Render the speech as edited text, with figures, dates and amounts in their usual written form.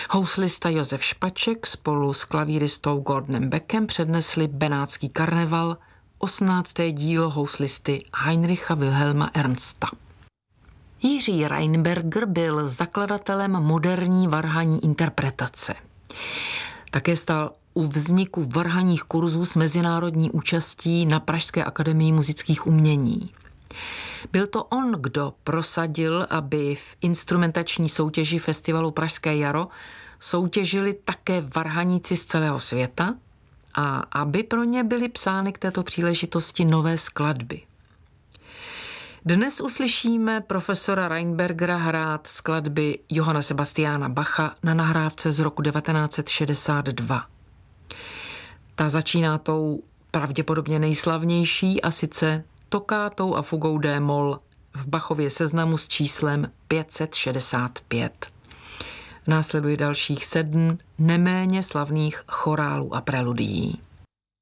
Houslista Josef Špaček spolu s klavíristou Gordonem Beckem přednesli Benátský karneval, 18. dílo houslisty Heinricha Wilhelma Ernsta. Jiří Reinberger byl zakladatelem moderní varhanní interpretace. Také stál u vzniku varhanních kurzů s mezinárodní účastí na Pražské akademii muzických umění. Byl to on, kdo prosadil, aby v instrumentační soutěži festivalu Pražské jaro soutěžili také varhaníci z celého světa a aby pro ně byly psány k této příležitosti nové skladby. Dnes uslyšíme profesora Reinbergera hrát skladby Johanna Sebastiana Bacha na nahrávce z roku 1962. Ta začíná tou pravděpodobně nejslavnější a sice tokátou a fugou d-moll v Bachově seznamu s číslem 565. Následuje dalších 7 neméně slavných chorálů a preludií.